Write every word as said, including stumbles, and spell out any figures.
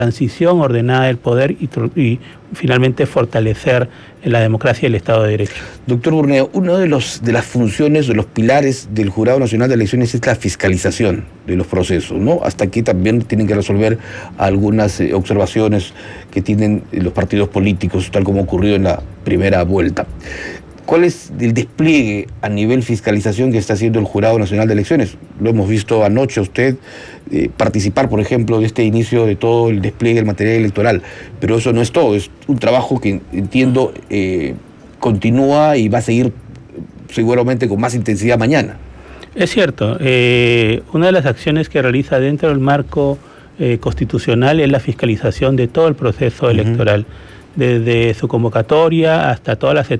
transición ordenada del poder y, y finalmente fortalecer la democracia y el Estado de Derecho. Doctor Burneo, una de, los, de las funciones, de los pilares del Jurado Nacional de Elecciones es la fiscalización de los procesos, ¿no? Hasta aquí también tienen que resolver algunas eh, observaciones que tienen los partidos políticos, tal como ocurrió en la primera vuelta. ¿Cuál es el despliegue a nivel fiscalización que está haciendo el Jurado Nacional de Elecciones? Lo hemos visto anoche a usted eh, participar, por ejemplo, de este inicio de todo el despliegue del material electoral, pero eso no es todo, es un trabajo que entiendo eh, continúa y va a seguir seguramente con más intensidad mañana. Es cierto, eh, una de las acciones que realiza dentro del marco eh, constitucional es la fiscalización de todo el proceso electoral, uh-huh. desde su convocatoria hasta todas las etapas